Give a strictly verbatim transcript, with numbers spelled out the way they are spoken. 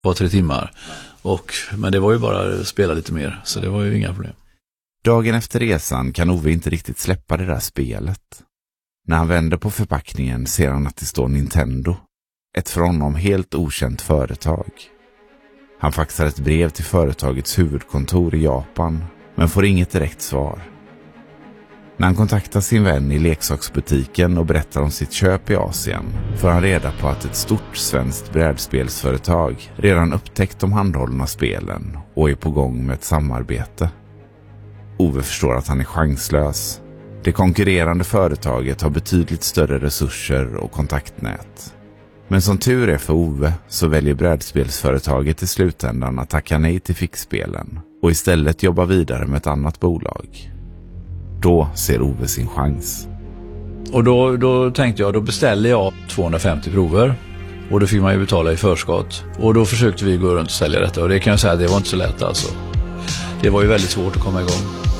var tre timmar. Och, men det var ju bara att spela lite mer, så det var ju inga problem. Dagen efter resan kan Ove inte riktigt släppa det där spelet. När han vänder på förpackningen ser han att det står Nintendo. Ett för honom helt okänt företag. Han faxar ett brev till företagets huvudkontor i Japan, men får inget direkt svar. När han kontaktar sin vän i leksaksbutiken och berättar om sitt köp i Asien får han reda på att ett stort svenskt brädspelsföretag redan upptäckt de handhållna spelen och är på gång med ett samarbete. Ove förstår att han är chanslös. Det konkurrerande företaget har betydligt större resurser och kontaktnät. Men som tur är för Ove så väljer brädspelsföretaget i slutändan att tacka nej till fixspelen och istället jobba vidare med ett annat bolag. Då ser Ove sin chans. Och då, då tänkte jag, då beställde jag tvåhundrafemtio prover. Och då fick man ju betala i förskott. Och då försökte vi gå runt och sälja detta. Och det kan jag säga, det var inte så lätt alltså. Det var ju väldigt svårt att komma igång.